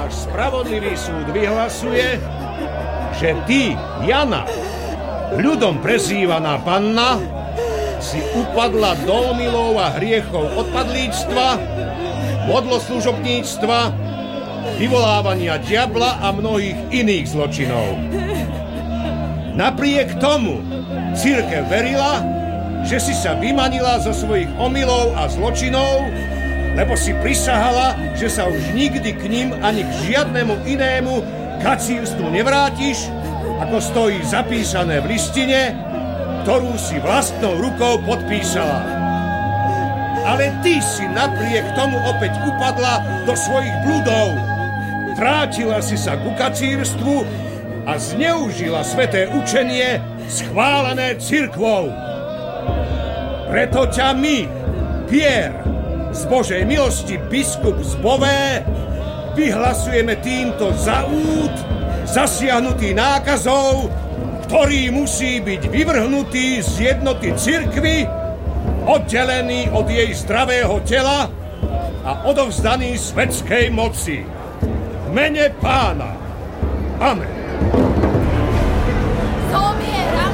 náš spravodlivý súd vyhlasuje, že ty, Jana, ľudom prezývaná panna, si upadla do omylov a hriechov odpadlíctva, modloslužobníctva, vyvolávania diabla a mnohých iných zločinov. Napriek tomu cirkev verila, že si sa vymanila zo svojich omylov a zločinov, lebo si prisahala, že sa už nikdy k ním ani k žiadnemu inému kacírstvu nevrátiš, ako stojí zapísané v listine, ktorú si vlastnou rukou podpísala. Ale ty si napriek tomu opäť upadla do svojich bludov. Vrátila si sa ku kacírstvu a zneužila sväté učenie schválené cirkvou. Preto ťa my, Pierre, z Božej milosti biskup z Beauvais, vyhlasujeme týmto za úd, zasiahnutý nákazou, ktorý musí byť vyvrhnutý z jednoty cirkvi, oddelený od jej zdravého tela a odovzdaný svetskej moci. V mene Pána. Amen. Zomieram